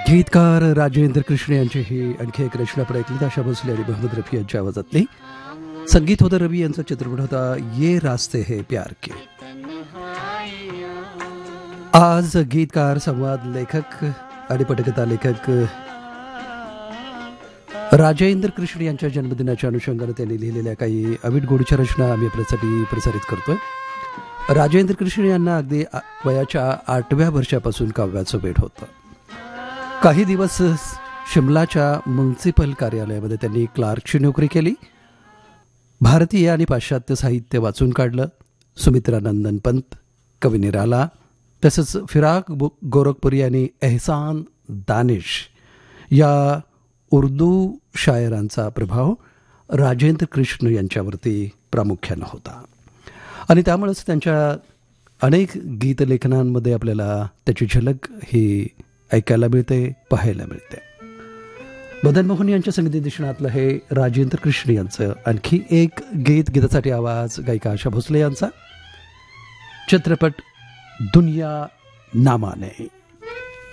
गीतकार राजेंद्र कृष्ण यांची ही आणखी एक रचना आपण ऐकली. आशा भोसले आणि मोहम्मद रफी यांच्या आवाजातली. संगीत होतं रवी यांचा, चित्रपट होता ये रास्ते है प्यार के. आज गीतकार, संवाद लेखक आणि पटकथा लेखक राजेंद्र कृष्ण यांच्या जन्मदिनाच्या अनुषंगाने त्यांनी लिहिलेल्या काही अमिट गोडीच्या रचना आम्ही आपल्यासाठी प्रसारित करतोय. राजेंद्र कृष्ण यांना अगदी वयाच्या 8व्या वर्षापासून काव्याचं वेड होतं. काही दिवस शिमलाच्या म्युनिसिपल कार्यालयामध्ये त्यांनी क्लार्कची नोकरी केली. भारतीय आणि पाश्चात्य साहित्य वाचून काढलं. सुमित्रा नंदन पंत, कवी निराला, तसंच फिराक गोरखपुरी आणि एहसान दानिश या उर्दू शायरांचा प्रभाव राजेंद्र कृष्ण यांच्यावरती प्रामुख्यानं होता आणि त्यामुळेच त्यांच्या अनेक गीतलेखनांमध्ये आपल्याला त्याची झलक ही ऐकायला मिळते, पाहायला मिळते. मदन मोहन यांच्या संगीत निर्देशनातलं हे राजेंद्र कृष्ण यांचं आणखी एक गीत. गीतासाठी आवाज गायिका आशा भोसले यांचा. चित्रपट दुनिया नामाने.